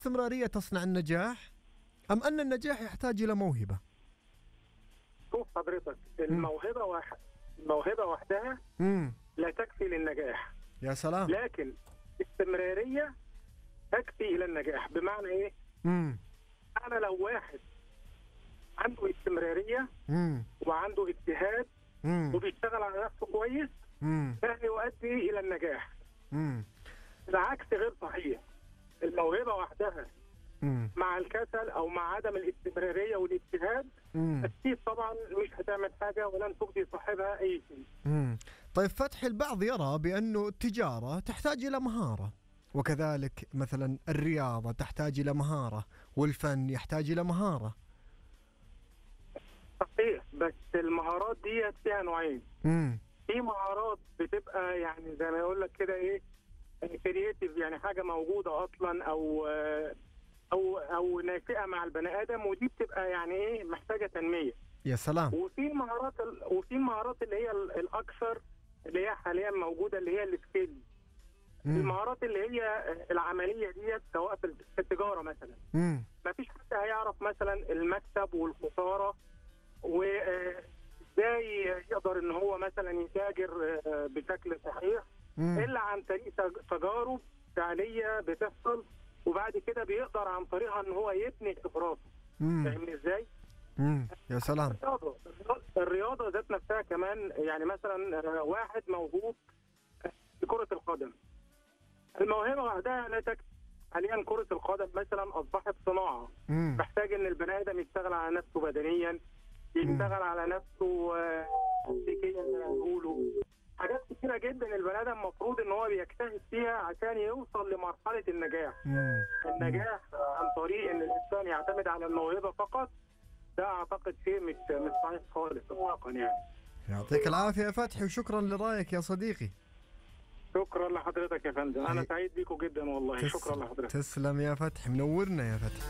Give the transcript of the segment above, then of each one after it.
الاستمرارية تصنع النجاح أم أن النجاح يحتاج إلى موهبة؟ شوف حضرتك، الموهبة وحدها لا تكفي للنجاح. يا سلام. لكن استمرارية تكفي إلى النجاح. بمعنى إيه؟ أنا لو واحد عنده استمرارية وعنده اجتهاد وبيشتغل على نفسه كويس، ده يؤدي إلى النجاح. العكس غير صحيح. الموهبة وحدها مع الكسل أو مع عدم الاستمرارية والاجتهاد أكيد طبعا مش هتعمل حاجة ولن تفضي صاحبها أي شيء. طيب فتحي، البعض يرى بأنه التجارة تحتاج إلى مهارة، وكذلك مثلا الرياضة تحتاج إلى مهارة، والفن يحتاج إلى مهارة. صحيح، بس المهارات دي فيها نوعين. في مهارات بتبقى يعني زي ما يقول لك كده ايه، كرييتيف، يعني حاجه موجوده اصلا او ناشئه مع البني ادم، ودي بتبقى يعني ايه محتاجه تنميه. يا سلام. وفي المهارات اللي هي الاكثر اللي هي حاليا موجوده، اللي هي السكيل. المهارات اللي هي العمليه ديت سواء في التجاره مثلا، ما فيش حد هيعرف مثلا المكسب والخساره وازاي يقدر ان هو مثلا يتاجر بشكل صحيح الا عن طريق تجارب فعليه بتحصل، وبعد كده بيقدر عن طريقها ان هو يبني خبراته. فاهمني ازاي؟ يا سلام. الرياضه ذات نفسها كمان، يعني مثلا واحد موهوب في كره القدم، الموهبه وحدها لا تكفي. حاليا كره القدم مثلا اصبحت صناعه، محتاج ان البني ادم يشتغل على نفسه بدنيا، يشتغل على نفسه فيزيكيا زي ما بيقولوا. حاجات كتيره جدا البني ادم المفروض ان هو بيجتهد فيها عشان يوصل لمرحله النجاح. النجاح عن طريق ان الانسان يعتمد على الموهبه فقط، ده اعتقد شيء مش صحيح خالص اطلاقا يعني. يعطيك العافيه يا فتحي، وشكرا لرايك يا صديقي. شكرا لحضرتك يا فندم، انا سعيد بيكم جدا والله. شكرا لحضرتك. تسلم يا فتحي، منورنا يا فتحي.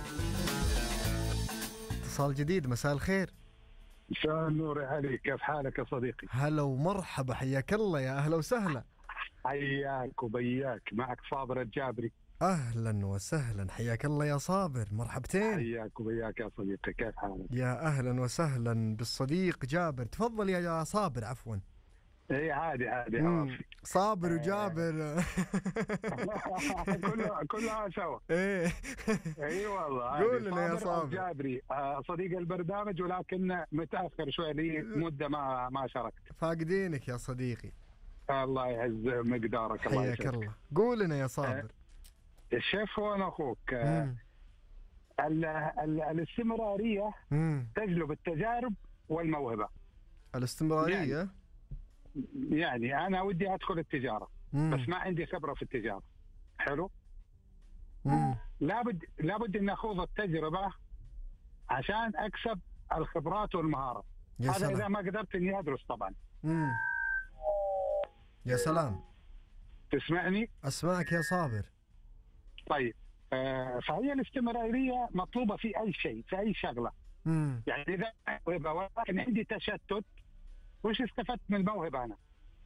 اتصال جديد، مساء الخير. مساء النور يا علي، كيف حالك يا صديقي؟ هلا ومرحبا، حياك الله، يا اهلا وسهلا. حياك وبياك، معك صابر الجابري. اهلا وسهلا، حياك الله يا صابر، مرحبتين. حياك وبياك يا صديقي، كيف حالك؟ يا اهلا وسهلا بالصديق جابر. تفضل يا صابر. عفوا. اي عادي صابر وجابر كلها سوا. ايه اي والله. قول لنا يا صابر. جابري صديق البرنامج، ولكن متاخر شوي لي مده ما شاركت. فاقدينك يا صديقي. الله يعز مقدارك. الله حياك الله. قول لنا يا صابر. الشيف هو انا اخوك. الاستمراريه تجلب التجارب والموهبه. الاستمراريه يعني أنا ودي أدخل التجارة بس ما عندي خبرة في التجارة. حلو. لابد إن أخوض التجربة عشان أكسب الخبرات والمهارة. هذا إذا ما قدرت إني أدرس طبعا. يا سلام. تسمعني؟ أسمعك يا صابر. طيب فهي الاستمرارية مطلوبة في أي شيء، في أي شغلة. يعني إذا ولكن عندي تشتت، وش استفدت من الموهبة أنا؟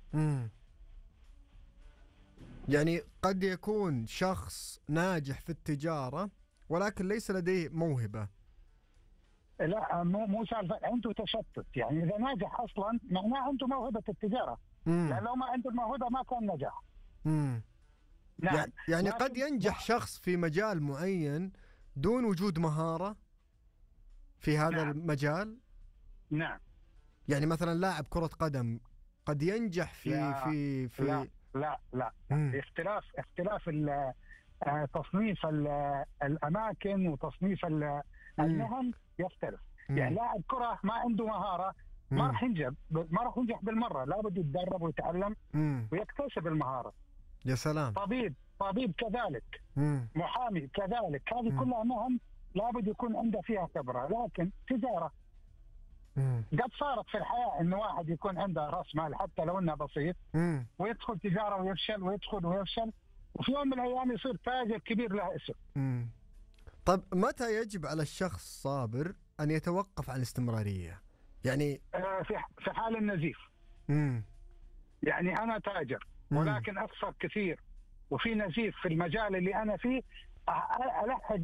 يعني قد يكون شخص ناجح في التجارة ولكن ليس لديه موهبة. لا مو سالفة عنده تشتت. يعني إذا ناجح أصلا معناه عنده موهبة التجارة. لأن لو ما عنده الموهبة ما كان نجاح. نعم. يعني قد ينجح شخص في مجال معين دون وجود مهارة في هذا المجال. نعم. يعني مثلا لاعب كرة قدم قد ينجح في لا اختلاف تصنيف الأماكن وتصنيف المهن يختلف. يعني لاعب كرة ما عنده مهارة ما راح ينجح بالمرة. لابد يتدرب ويتعلم ويكتسب المهارة. يا سلام. طبيب كذلك. محامي كذلك. هذه كلها مهن لابد يكون عنده فيها خبرة. لكن تجارة قد صارت في الحياة إنه واحد يكون عنده رأس مال حتى لو إنه بسيط ويدخل تجارة ويفشل ويفشل وفي يوم من الأيام يصير تاجر كبير له اسم. طب متى يجب على الشخص صابر أن يتوقف عن الاستمرارية؟ يعني في حال النزيف. يعني أنا تاجر ولكن أخسر كثير وفي نزيف في المجال اللي أنا فيه، الحق